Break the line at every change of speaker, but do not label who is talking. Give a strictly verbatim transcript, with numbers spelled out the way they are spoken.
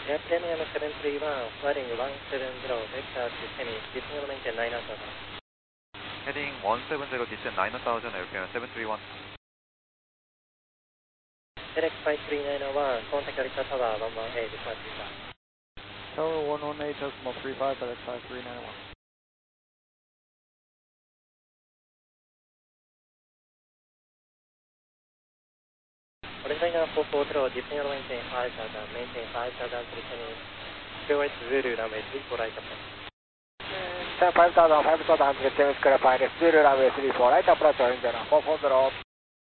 Airplane on seven three one, flying one seven zero, vector descending, descending maintain nine thousand.
Heading one seven zero, descend nine thousand, airplane seven three one.
Select five three nine one, contact Alita Tower one one eight, dispatch five.
Tower one one eight, decimal three five, FedEx five three nine one.
Horizontal four four zero, descend maintain five thousand, maintain five thousand, descending. Clear Zulu, runway three four right approach.
ten five thousand, five thousand, descend with clear fine, Zulu runway three four right approach, four four zero.